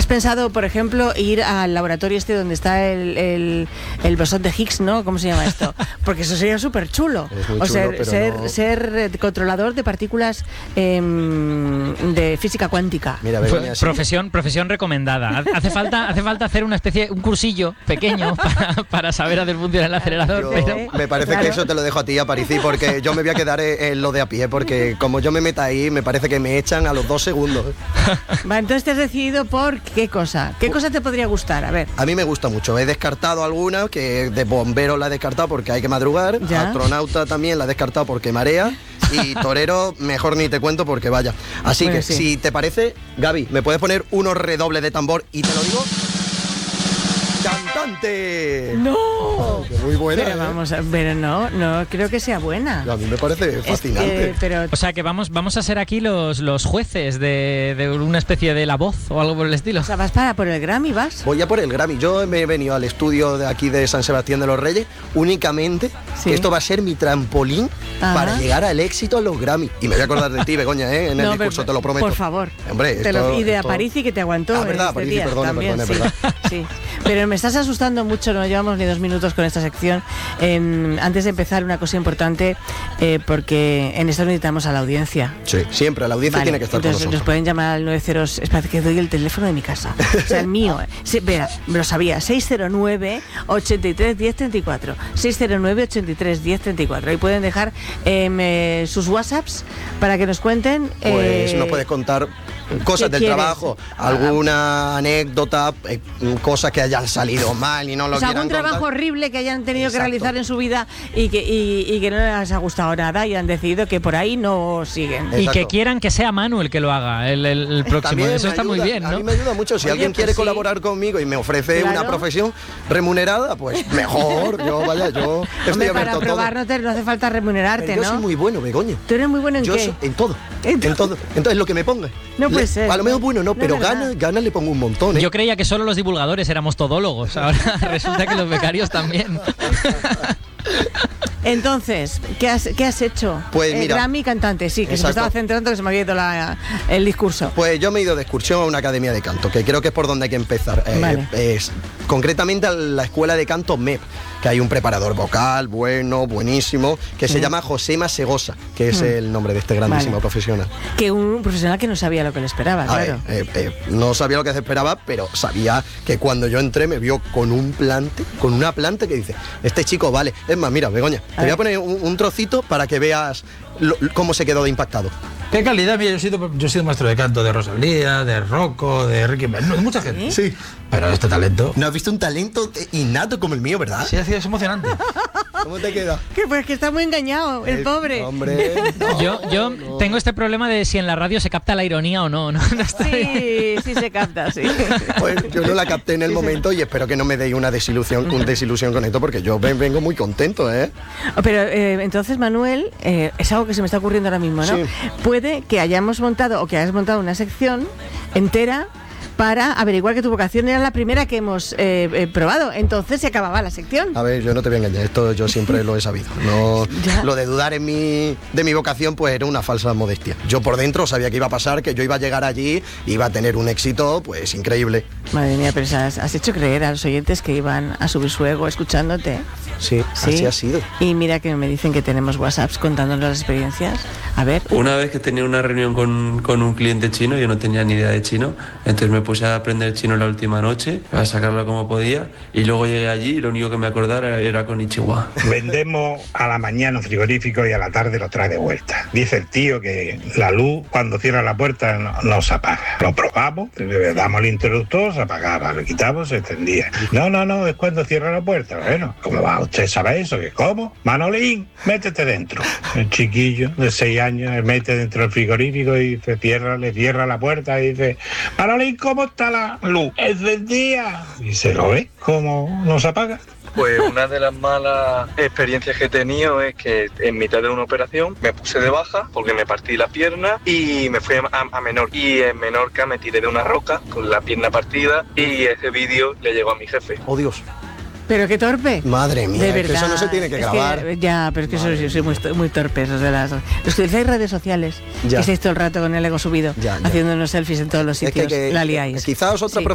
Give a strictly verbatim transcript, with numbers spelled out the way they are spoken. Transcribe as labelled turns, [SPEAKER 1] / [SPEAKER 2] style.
[SPEAKER 1] pensado, por ejemplo, ir al laboratorio este donde está el, el, el bosón de Higgs, ¿no? ¿Cómo se llama esto? Porque eso sería súper chulo. O ser, ser, no... ser controlador de partículas eh, de física cuántica.
[SPEAKER 2] Mira, Begoña, sí.
[SPEAKER 3] Profesión, profesión recomendada. Hace falta, hace falta hacer una especie, un cursillo pequeño para, para saber hacer funcionar el acelerador.
[SPEAKER 2] Yo,
[SPEAKER 3] pero...
[SPEAKER 2] Me parece claro. que eso te lo dejo a ti, Aparici, porque yo me voy a quedar en lo de a pie, porque como yo me meta ahí, me parece que me echan a los dos segundos.
[SPEAKER 1] Va, entonces te has decidido por qué cosa. ¿Qué cosa te podría gustar? A ver.
[SPEAKER 2] A mí me gusta mucho. He descartado alguna, que de bombero la he descartado porque hay que madrugar. ¿Ya? Astronauta también la he descartado porque marea. Y torero, mejor ni te cuento porque vaya. Así bueno, que, sí. si te parece, Gaby, ¿me puedes poner unos redobles de tambor y te lo digo? ¡Cantante!
[SPEAKER 1] ¡No!
[SPEAKER 2] Oh, muy buena.
[SPEAKER 1] Pero
[SPEAKER 2] ¿eh?
[SPEAKER 1] vamos a pero no, no creo que sea buena.
[SPEAKER 2] A mí me parece fascinante.
[SPEAKER 1] Es que, pero...
[SPEAKER 3] O sea que vamos, vamos a ser aquí los, los jueces de, de una especie de La Voz o algo por el estilo.
[SPEAKER 1] O sea, ¿vas para por el Grammy, vas?
[SPEAKER 2] Voy a por el Grammy. Yo me he venido al estudio de aquí de San Sebastián de los Reyes únicamente. ¿Sí? Esto va a ser mi trampolín Ajá. para llegar al éxito en los Grammy. Y me voy a acordar de ti, Begoña, ¿eh? En el no, discurso, pero, te lo prometo.
[SPEAKER 1] Por favor.
[SPEAKER 2] Hombre,
[SPEAKER 1] te
[SPEAKER 2] esto,
[SPEAKER 1] lo, y de
[SPEAKER 2] esto...
[SPEAKER 1] Aparici que te aguantó.
[SPEAKER 2] Ah, verdad,
[SPEAKER 1] este
[SPEAKER 2] Aparici,
[SPEAKER 1] día,
[SPEAKER 2] perdón,
[SPEAKER 1] también,
[SPEAKER 2] perdón,
[SPEAKER 1] sí.
[SPEAKER 2] verdad.
[SPEAKER 1] Sí. Pero me estás asustando mucho, no llevamos ni dos minutos con esta sección. Eh, antes de empezar, una cosa importante, eh, porque en esto necesitamos a la audiencia.
[SPEAKER 2] Sí, siempre, la audiencia vale, tiene que estar
[SPEAKER 1] entonces,
[SPEAKER 2] con nosotros.
[SPEAKER 1] Nos pueden llamar al nueve cero, espera que doy el teléfono de mi casa. O sea, el mío. Sí, verá, lo sabía, seis cero nueve, ochenta y tres, diez, treinta y cuatro. seis cero nueve, ochenta y tres, diez, treinta y cuatro. Ahí pueden dejar eh, eh, sus WhatsApps para que nos cuenten.
[SPEAKER 2] Pues
[SPEAKER 1] eh,
[SPEAKER 2] nos puedes contar cosas del quieres? trabajo, alguna ah. anécdota, eh, cosas que hayan salido mal y no lo
[SPEAKER 1] o sea,
[SPEAKER 2] quieran
[SPEAKER 1] algún
[SPEAKER 2] contar.
[SPEAKER 1] trabajo horrible que hayan tenido
[SPEAKER 2] Exacto.
[SPEAKER 1] que realizar en su vida y que, y, y que no les ha gustado nada y han decidido que por ahí no siguen.
[SPEAKER 3] Exacto. Y que quieran que sea Manu el que lo haga, el, el, el próximo.
[SPEAKER 2] También
[SPEAKER 3] eso está
[SPEAKER 2] ayuda,
[SPEAKER 3] muy bien, ¿no?
[SPEAKER 2] A mí me ayuda mucho. Si Oye, alguien pues quiere sí. colaborar conmigo y me ofrece claro. una profesión remunerada, pues mejor. Yo, vaya, yo estoy
[SPEAKER 1] Hombre,
[SPEAKER 2] abierto
[SPEAKER 1] para probar
[SPEAKER 2] todo.
[SPEAKER 1] No, te, no hace falta remunerarte,
[SPEAKER 2] Pero
[SPEAKER 1] ¿no?
[SPEAKER 2] Yo soy muy bueno, Begoña.
[SPEAKER 1] ¿Tú eres muy bueno en
[SPEAKER 2] yo
[SPEAKER 1] qué?
[SPEAKER 2] Soy, en todo. ¿En, en todo. Entonces, lo que me ponga.
[SPEAKER 1] No puede
[SPEAKER 2] le,
[SPEAKER 1] ser.
[SPEAKER 2] A lo mejor bueno, no,
[SPEAKER 1] no
[SPEAKER 2] pero gana, gana le pongo un montón, ¿eh?
[SPEAKER 3] Yo creía que solo los divulgadores éramos todólogos. Ahora resulta que los becarios también.
[SPEAKER 1] Entonces, ¿qué has, qué has hecho?
[SPEAKER 2] Pues mira,
[SPEAKER 1] eh, Grammy cantante, sí, que Exacto. se me estaba centrando que se me había ido la, el discurso.
[SPEAKER 2] Pues yo me he ido de excursión a una academia de canto, que creo que es por donde hay que empezar.
[SPEAKER 1] Vale.
[SPEAKER 2] Eh, es, concretamente a la escuela de canto M E P, que hay un preparador vocal bueno, buenísimo, que se mm. llama Josema Segosa, que es mm. el nombre de este grandísimo vale. profesional.
[SPEAKER 1] Que un profesional que no sabía lo que le esperaba, a claro.
[SPEAKER 2] Ver, eh, eh, no sabía lo que se esperaba, pero sabía que cuando yo entré me vio con un plante, con una planta que dice, este chico vale. Es más, mira, Begoña, a te voy a poner un, un trocito para que veas lo, cómo se quedó de impactado.
[SPEAKER 4] ¿Qué calidad? Mira, yo he sido, yo he sido maestro de canto de Rosalía, de Rocco, de Ricky Martin, de mucha gente.
[SPEAKER 2] Sí.
[SPEAKER 4] Pero este talento...
[SPEAKER 2] ¿No has visto un talento innato como el mío, verdad?
[SPEAKER 4] Sí, así es emocionante.
[SPEAKER 2] ¿Cómo te queda?
[SPEAKER 1] Que pues que está muy engañado, el, el pobre.
[SPEAKER 2] Hombre, no,
[SPEAKER 3] yo yo no. tengo este problema de si en la radio se capta la ironía o no. no, no
[SPEAKER 1] sí, sí se capta, sí.
[SPEAKER 2] Pues yo no la capté en el sí, momento sí. y espero que no me deis una desilusión, una desilusión con esto, porque yo vengo muy contento, ¿eh?
[SPEAKER 1] Pero eh, entonces, Manuel, eh, es algo que se me está ocurriendo ahora mismo, ¿no? Sí. Puede que hayamos montado o que hayas montado una sección entera para averiguar que tu vocación era la primera que hemos eh, eh, probado. Entonces se acababa la sección.
[SPEAKER 2] A ver, yo no te voy a engañar, esto yo siempre lo he sabido. No, lo de dudar en mi, de mi vocación pues era una falsa modestia. Yo por dentro sabía que iba a pasar, que yo iba a llegar allí, iba a tener un éxito pues increíble.
[SPEAKER 1] Madre mía, pero has, has hecho creer a los oyentes que iban a subir su ego escuchándote.
[SPEAKER 2] Sí, sí, así ha sido.
[SPEAKER 1] Y mira que me dicen que tenemos WhatsApps contándonos las experiencias. A ver.
[SPEAKER 5] Una vez que tenía una reunión con, con un cliente chino, yo no tenía ni idea de chino, entonces me puse a aprender chino la última noche, a sacarlo como podía, y luego llegué allí y lo único que me acordara era konnichiwa.
[SPEAKER 6] Vendemos a la mañana un frigorífico y a la tarde lo trae de vuelta. Dice el tío que la luz cuando cierra la puerta no, no se apaga. Lo probamos, le damos el interruptor, se apagaba, lo quitamos, se encendía. No, no, no, es cuando cierra la puerta. Bueno, ¿cómo va usted sabe eso? ¿Qué cómo? Manolín, métete dentro. El chiquillo de seis años se mete dentro del frigorífico y dice, cierra, le cierra la puerta y dice, Manolín, ¿cómo está la luz? Encendía. Y se lo ve, ¿cómo no se apaga?
[SPEAKER 7] Pues una de las malas experiencias que he tenido es que en mitad de una operación me puse de baja porque me partí la pierna y me fui a, a Menorca. Y en Menorca me tiré de una roca con la pierna partida y ese vídeo le llegó a mi jefe.
[SPEAKER 2] ¡Oh, Dios!
[SPEAKER 1] Pero qué torpe.
[SPEAKER 2] Madre mía,
[SPEAKER 1] de
[SPEAKER 2] es
[SPEAKER 1] verdad.
[SPEAKER 2] que eso no se tiene que
[SPEAKER 1] es
[SPEAKER 2] grabar.
[SPEAKER 1] Que, ya, pero es que soy, soy muy, muy torpes los de las. Los que utilizáis redes sociales, ya. Que estáis todo el rato con el ego subido, ya, ya. haciendo unos selfies en todos los sitios.
[SPEAKER 2] Es que, que,
[SPEAKER 1] la liáis.
[SPEAKER 2] Quizás otras sí.